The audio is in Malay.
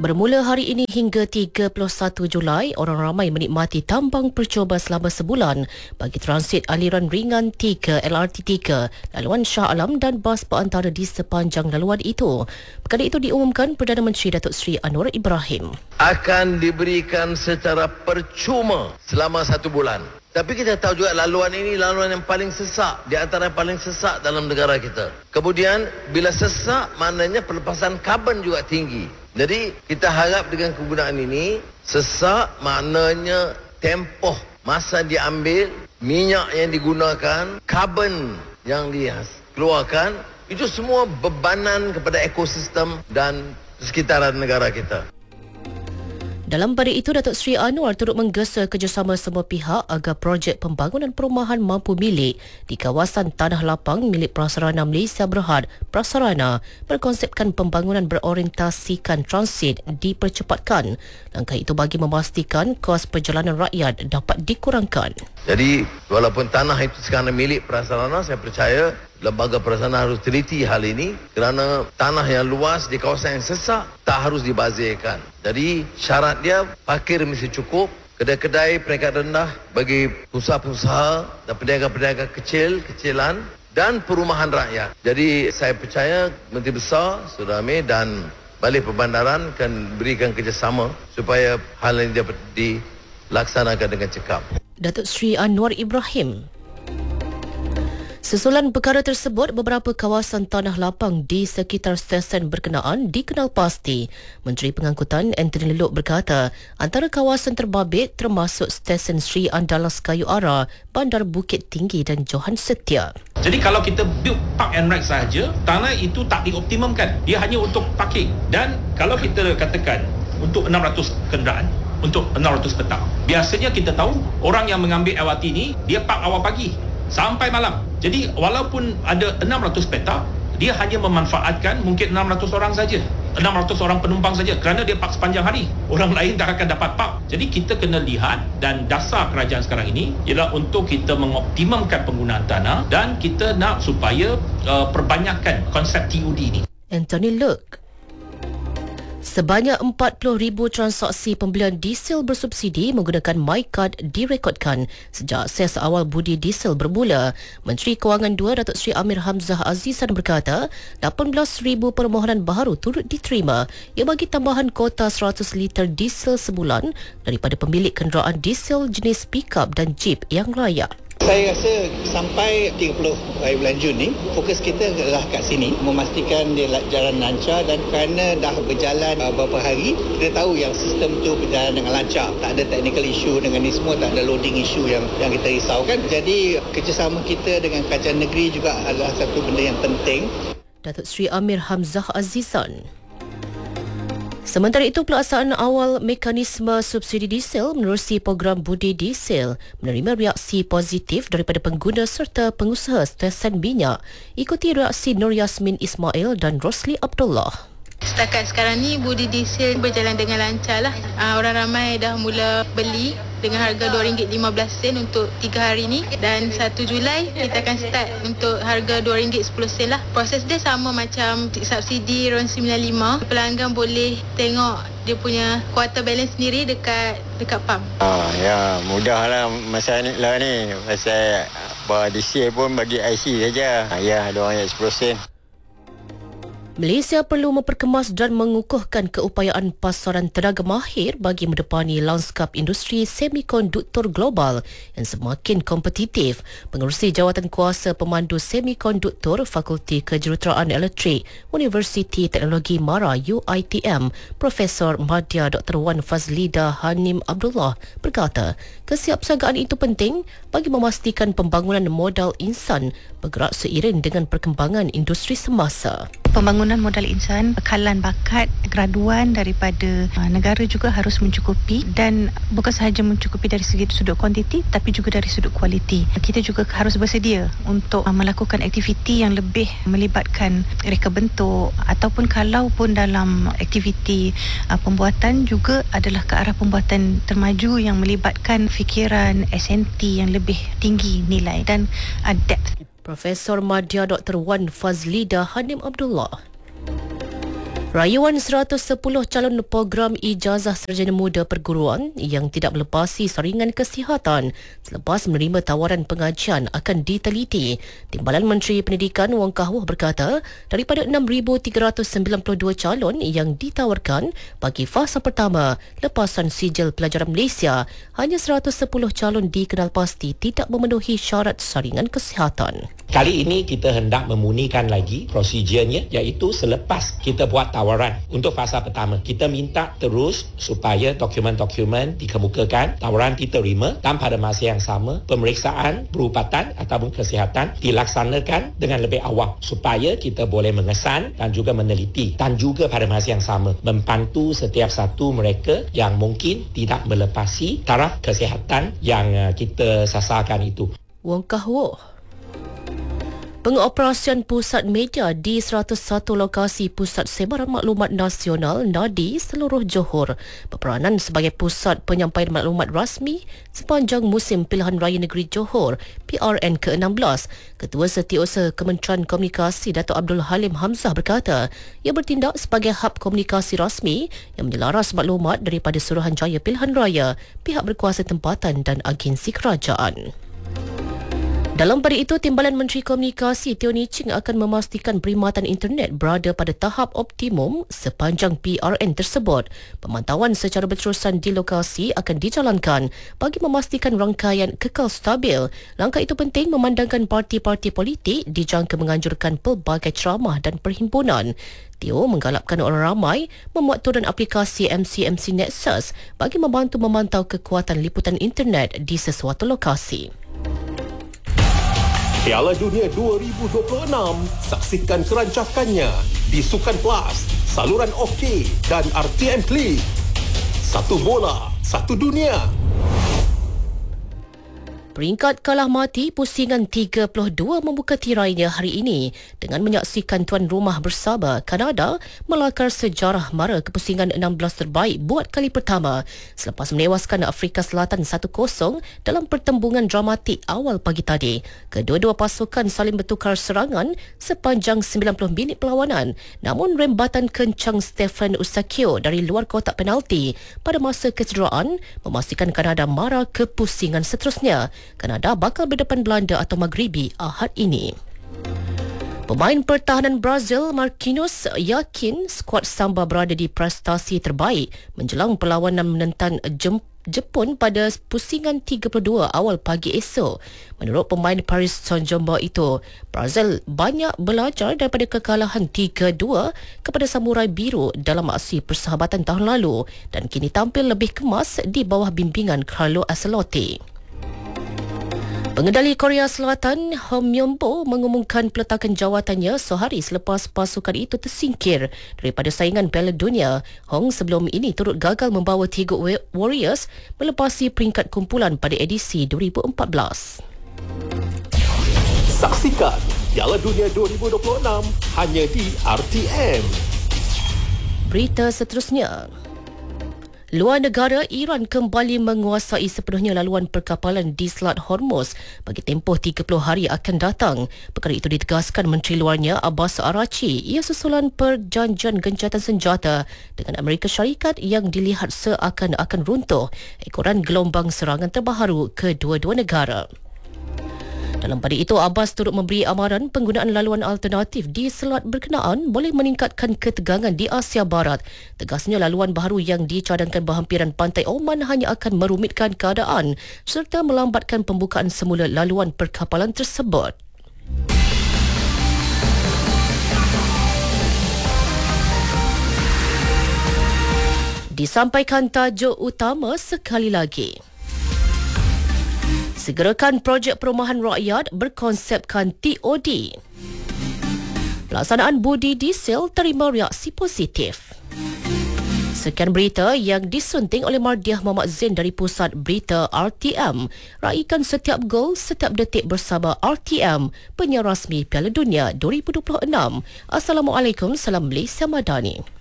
Bermula hari ini hingga 31 Julai, orang ramai menikmati tambang percuma selama sebulan bagi transit aliran ringan 3 LRT 3, laluan Shah Alam dan bas perantara di sepanjang laluan itu. Perkara itu diumumkan Perdana Menteri Datuk Seri Anwar Ibrahim. Akan diberikan secara percuma selama 1 bulan. Tapi kita tahu juga laluan ini laluan yang paling sesak, di antara yang paling sesak dalam negara kita. Kemudian bila sesak maknanya pelepasan karbon juga tinggi. Jadi kita harap dengan kegunaan ini, sesak maknanya tempoh masa diambil, minyak yang digunakan, karbon yang dikeluarkan, itu semua bebanan kepada ekosistem dan sekitaran negara kita. Dalam pada itu, Datuk Seri Anwar turut menggesa kerjasama semua pihak agar projek pembangunan perumahan mampu milik di kawasan Tanah Lapang milik Prasarana Malaysia Berhad Prasarana berkonsepkan pembangunan berorientasikan transit dipercepatkan. Langkah itu bagi memastikan kos perjalanan rakyat dapat dikurangkan. Jadi walaupun tanah itu sekarang milik Prasarana, saya percaya Lembaga Prasarana harus teliti hal ini kerana tanah yang luas di kawasan yang sesak tak harus dibazirkan. Jadi syarat dia parkir mesti cukup, kedai-kedai peringkat rendah bagi usaha-usaha dan peniaga-peniaga kecilan dan perumahan rakyat. Jadi saya percaya Menteri Besar Saudara Amir dan Balai Perbandaran akan berikan kerjasama supaya hal ini dapat dilaksanakan dengan cekap. Datuk Seri Anwar Ibrahim. Susulan perkara tersebut, beberapa kawasan Tanah Lapang di sekitar stesen berkenaan dikenal pasti. Menteri Pengangkutan Anthony Leluhur berkata, antara kawasan terbabit termasuk stesen Sri Andalas Kayu Ara, Bandar Bukit Tinggi dan Johan Setia. Jadi kalau kita build park and ride sahaja, tanah itu tak dioptimumkan. Dia hanya untuk parking. Dan kalau kita katakan untuk 600 kenderaan, untuk 600 petak. Biasanya kita tahu orang yang mengambil LRT ni, dia park awal pagi sampai malam. Jadi walaupun ada 600 petak, dia hanya memanfaatkan mungkin 600 orang saja. 600 orang penumpang saja kerana dia park sepanjang hari. Orang lain tak akan dapat park. Jadi kita kena lihat, dan dasar kerajaan sekarang ini ialah untuk kita mengoptimumkan penggunaan tanah dan kita nak supaya perbanyakkan konsep TUD ini. Anthony Leluhur. Sebanyak 40,000 transaksi pembelian diesel bersubsidi menggunakan MyCard direkodkan sejak ses awal budi diesel bermula. Menteri Kewangan 2 Datuk Seri Amir Hamzah Azizan berkata, 18,000 permohonan baru turut diterima yang bagi tambahan kota 100 liter diesel sebulan daripada pemilik kenderaan diesel jenis pickup dan jeep yang layak. Saya rasa sampai 30 hari bulan Jun ni, fokus kita adalah kat sini, memastikan dia jalan lancar, dan kerana dah berjalan beberapa hari, kita tahu yang sistem tu berjalan dengan lancar. Tak ada technical issue dengan ni semua, tak ada loading issue yang kita risaukan. Jadi kerjasama kita dengan kerajaan negeri juga adalah satu benda yang penting. Datuk Seri Amir Hamzah Azizan. Sementara itu, pelaksanaan awal mekanisme subsidi diesel menerusi program budi diesel menerima reaksi positif daripada pengguna serta pengusaha stesen minyak. Ikuti reaksi Nur Yasmin Ismail dan Rosli Abdullah. Setakat sekarang ni budi diesel berjalan dengan lancar lah. Orang ramai dah mula beli dengan harga RM2.15 untuk 3 hari ni, dan 1 Julai kita akan start untuk harga RM2.10 lah. Proses dia sama macam subsidi RON95. Pelanggan boleh tengok dia punya quarter balance sendiri dekat pam. Ya, mudah lah masalah ni. Pasal diesel pun bagi IC saja. Ya, ada orang yang 10%. Malaysia perlu memperkemas dan mengukuhkan keupayaan pasaran tenaga mahir bagi mendepani lanskap industri semikonduktor global yang semakin kompetitif. Pengerusi Jawatan Kuasa Pemandu Semikonduktor Fakulti Kejuruteraan Elektrik Universiti Teknologi MARA UiTM, Profesor Madya Dr. Wan Fazlida Hanim Abdullah berkata, kesiapsiagaan itu penting bagi memastikan pembangunan modal insan bergerak seiring dengan perkembangan industri semasa. Pembangunan modal insan, bekalan bakat, graduan daripada negara juga harus mencukupi, dan bukan sahaja mencukupi dari segi sudut kuantiti tapi juga dari sudut kualiti. Kita juga harus bersedia untuk melakukan aktiviti yang lebih melibatkan reka bentuk, ataupun kalau pun dalam aktiviti pembuatan juga adalah ke arah pembuatan termaju yang melibatkan fikiran SNT yang lebih tinggi nilai dan depth. Profesor Madya Dr. Wan Fazlida Hanim Abdullah. Rayuan 110 calon program ijazah sarjana muda perguruan yang tidak melepasi saringan kesihatan selepas menerima tawaran pengajian akan diteliti. Timbalan Menteri Pendidikan Wong Kah Woh berkata, daripada 6,392 calon yang ditawarkan bagi fasa pertama lepasan sijil pelajaran Malaysia, hanya 110 calon dikenal pasti tidak memenuhi syarat saringan kesihatan. Kali ini kita hendak memunikan lagi prosedurnya, iaitu selepas kita buat tawaran untuk fasa pertama, kita minta terus supaya dokumen-dokumen dikemukakan, tawaran diterima, dan pada masa yang sama pemeriksaan perubatan ataupun kesihatan dilaksanakan dengan lebih awal supaya kita boleh mengesan dan juga meneliti, dan juga pada masa yang sama membantu setiap satu mereka yang mungkin tidak melepasi taraf kesihatan yang kita sasarkan itu. Wong Kah Woh. Pengoperasian pusat media di 101 lokasi Pusat Sebaran Maklumat Nasional NADI seluruh Johor berperanan sebagai pusat penyampaian maklumat rasmi sepanjang musim pilihan raya negeri Johor PRN ke-16. Ketua Setiausaha Kementerian Komunikasi Dato' Abdul Halim Hamzah berkata, ia bertindak sebagai hub komunikasi rasmi yang menyelaras maklumat daripada Suruhanjaya Pilihan Raya, pihak berkuasa tempatan dan agensi kerajaan. Dalam pada itu, Timbalan Menteri Komunikasi Teo Nii Ching akan memastikan perkhidmatan internet berada pada tahap optimum sepanjang PRN tersebut. Pemantauan secara berterusan di lokasi akan dijalankan bagi memastikan rangkaian kekal stabil. Langkah itu penting memandangkan parti-parti politik dijangka menganjurkan pelbagai ceramah dan perhimpunan. Teo menggalakkan orang ramai memuat turun aplikasi MC Nexus bagi membantu memantau kekuatan liputan internet di sesuatu lokasi. Piala Dunia 2026, saksikan kerancakannya di Sukan Plus, saluran OK dan RTM Klik. Satu bola, satu dunia. Peringkat kalah mati pusingan 32 membuka tirainya hari ini dengan menyaksikan tuan rumah bersama Kanada melakar sejarah mara ke pusingan 16 terbaik buat kali pertama selepas menewaskan Afrika Selatan 1-0 dalam pertembungan dramatik awal pagi tadi. Kedua-dua pasukan saling bertukar serangan sepanjang 90 minit perlawanan, namun rembatan kencang Stephen Usakio dari luar kotak penalti pada masa kecederaan memastikan Kanada mara ke pusingan seterusnya. Kanada bakal berdepan Belanda atau Maghribi Ahad ini. Pemain pertahanan Brazil Marquinhos yakin skuad Samba berada di prestasi terbaik menjelang perlawanan menentang Jepun pada pusingan 32 awal pagi esok. Menurut pemain Paris Saint-Germain itu, Brazil banyak belajar daripada kekalahan 3-2 kepada Samurai Biru dalam aksi persahabatan tahun lalu dan kini tampil lebih kemas di bawah bimbingan Carlo Ancelotti. Pengendali Korea Selatan Hong Myung-bo mengumumkan peletakan jawatannya sehari selepas pasukan itu tersingkir daripada saingan Piala Dunia. Hong sebelum ini turut gagal membawa Tiger Warriors melepasi peringkat kumpulan pada edisi 2014. Saksikan Piala Dunia 2026 hanya di RTM. Berita seterusnya. Luar negara, Iran kembali menguasai sepenuhnya laluan perkapalan di Selat Hormuz bagi tempoh 30 hari akan datang. Perkara itu ditegaskan Menteri Luarnya Abbas Araghchi. Ia susulan perjanjian gencatan senjata dengan Amerika Syarikat yang dilihat seakan-akan runtuh ekoran gelombang serangan terbaru kedua-dua negara. Dalam pada itu, Abbas turut memberi amaran penggunaan laluan alternatif di selat berkenaan boleh meningkatkan ketegangan di Asia Barat. Tegasnya, laluan baru yang dicadangkan berhampiran pantai Oman hanya akan merumitkan keadaan serta melambatkan pembukaan semula laluan perkapalan tersebut. Disampaikan tajuk utama sekali lagi. Segerakan projek perumahan rakyat berkonsepkan TOD. Pelaksanaan budi diesel terima reaksi positif. Sekian berita yang disunting oleh Mardiah Muhammad Zain dari Pusat Berita RTM. Raikan setiap gol, setiap detik bersama RTM, penyiar rasmi Piala Dunia 2026. Assalamualaikum, salam Malaysia Madani.